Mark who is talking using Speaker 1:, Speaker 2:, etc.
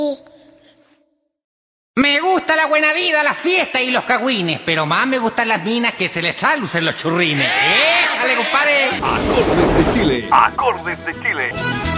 Speaker 1: Me gusta la buena vida, la fiesta y los cagüines, pero más me gustan las minas que se les lucen los churrines. ¡Dale, compadre!
Speaker 2: Acordes de Chile.
Speaker 3: Acordes de Chile.